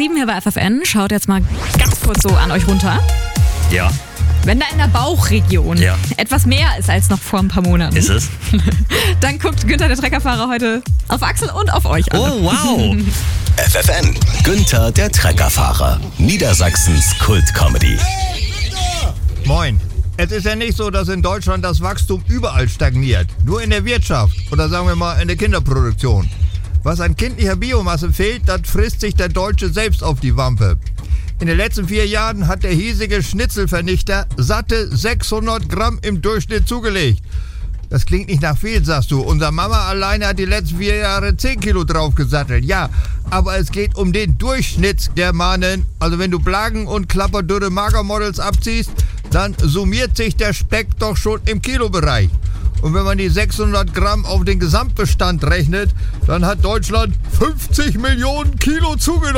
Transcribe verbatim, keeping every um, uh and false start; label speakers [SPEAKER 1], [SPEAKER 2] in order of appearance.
[SPEAKER 1] sieben hier bei F F N. Schaut jetzt mal ganz kurz so an euch runter.
[SPEAKER 2] Ja.
[SPEAKER 1] Wenn da in der Bauchregion
[SPEAKER 2] ja.
[SPEAKER 1] etwas mehr ist als noch vor ein paar Monaten,
[SPEAKER 2] ist es?
[SPEAKER 1] Dann guckt Günther, der Treckerfahrer, heute auf Axel und auf euch an.
[SPEAKER 2] Oh, wow.
[SPEAKER 3] F F N, Günther, der Treckerfahrer. Niedersachsens Kult-Comedy.
[SPEAKER 4] Moin. Es ist ja nicht so, dass in Deutschland das Wachstum überall stagniert. Nur in der Wirtschaft oder sagen wir mal in der Kinderproduktion. Was an kindlicher Biomasse fehlt, das frisst sich der Deutsche selbst auf die Wampe. In den letzten vier Jahren hat der hiesige Schnitzelvernichter satte sechshundert Gramm im Durchschnitt zugelegt. Das klingt nicht nach viel, sagst du. Unsere Mama alleine hat die letzten vier Jahre zehn Kilo draufgesattelt. Ja, aber es geht um den Durchschnittsgermanen. Also wenn du Plagen und klapperdürre Magermodels abziehst, dann summiert sich der Speck doch schon im Kilobereich. Und wenn man die sechshundert Gramm auf den Gesamtbestand rechnet, dann hat Deutschland fünfzig Millionen Kilo zugenommen.